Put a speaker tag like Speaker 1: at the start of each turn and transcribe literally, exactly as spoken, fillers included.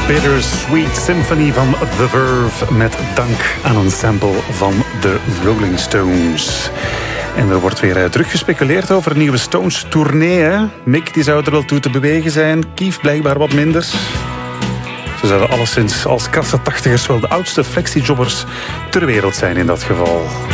Speaker 1: Bittersweet Symphony van The Verve met dank aan een sample van de Rolling Stones. En er wordt weer terug gespeculeerd over een nieuwe Stones-tournee. Mick die zou er wel toe te bewegen zijn. Keith blijkbaar wat minder. Ze zouden alleszins als krasse tachtigers wel de oudste flexiejobbers ter wereld zijn in dat geval.